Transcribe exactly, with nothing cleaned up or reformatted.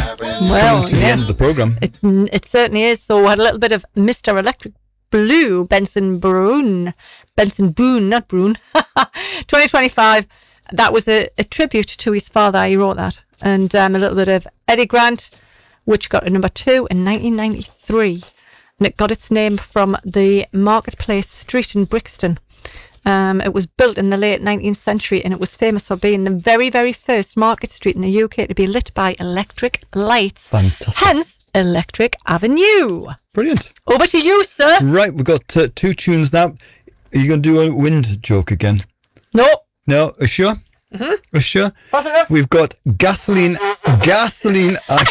Well, Coming to the yes. end of the programme. It, it certainly is. So we had a little bit of Mister Electric Blue, Benson Boone. Benson Boone, not Brune. twenty twenty-five. That was a, a tribute to his father. He wrote that. And um, a little bit of Eddie Grant, which got a number two in nineteen ninety-three. And it got its name from the Marketplace Street in Brixton. Um, it was built in the late nineteenth century, and it was famous for being the very, very first market street in the U K to be lit by electric lights. Fantastic. Hence, Electric Avenue. Brilliant. Over to you, sir. Right, we've got uh, two tunes now. Are you going to do a wind joke again? No. No? Are you sure? Mm-hmm. Are you sure? Positive. We've got gasoline, gasoline. I